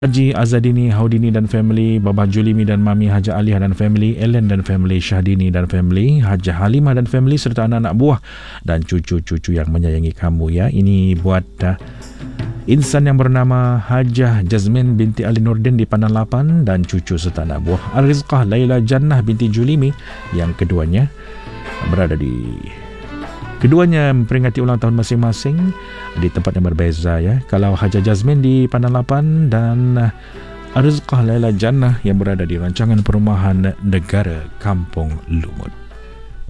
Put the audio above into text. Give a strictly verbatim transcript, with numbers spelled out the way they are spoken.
Haji Azadini Haudini dan family, Baba Julimi dan Mami Haja Aliyah dan family, Ellen dan family, Syahdini dan family, Haja Halimah dan family serta anak-anak buah dan cucu-cucu yang menyayangi kamu ya. Ini buat uh, insan yang bernama Hajah Jazmin binti Ali Nurdin di Pandan Lapan dan cucu serta anak buah. Al-Rizqah Laila Jannah binti Julimi yang keduanya berada di Keduanya memperingati ulang tahun masing-masing di tempat yang berbeza ya. Kalau Haja Jazmin di Pandan Lapan dan Arizqah Laila Jannah yang berada di rancangan perumahan negara Kampung Lumut.